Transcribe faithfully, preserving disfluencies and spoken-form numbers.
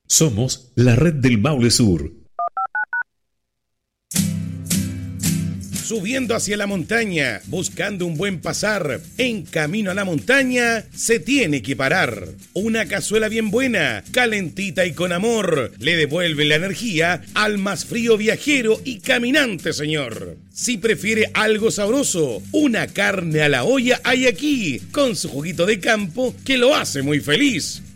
Somos la red del Maule Sur. Subiendo hacia la montaña, buscando un buen pasar, en camino a la montaña, se tiene que parar. Una cazuela bien buena, calentita y con amor, le devuelve la energía al más frío viajero y caminante, señor. Si prefiere algo sabroso, una carne a la olla hay aquí, con su juguito de campo que lo hace muy feliz.